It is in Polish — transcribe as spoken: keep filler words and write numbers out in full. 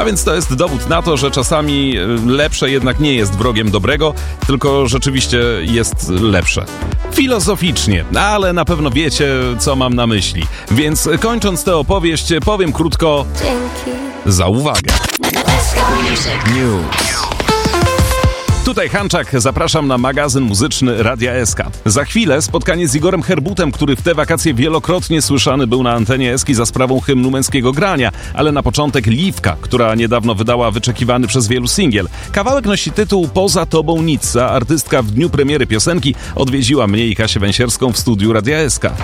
A więc to jest dowód na to, że czasami lepsze jednak nie jest wrogiem dobrego, tylko rzeczywiście jest lepsze. Filozoficznie, ale na pewno wiecie, co mam na myśli. Więc kończąc tę opowieść, powiem krótko: dzięki za uwagę. News. Tutaj Hanczak, zapraszam na magazyn muzyczny Radia S K. Za chwilę spotkanie z Igorem Herbutem, który w te wakacje wielokrotnie słyszany był na antenie Eski za sprawą hymnu męskiego grania, ale na początek Liwka, która niedawno wydała wyczekiwany przez wielu singiel. Kawałek nosi tytuł Poza tobą nic, a artystka w dniu premiery piosenki odwiedziła mnie i Kasię Węsierską w studiu Radia S K.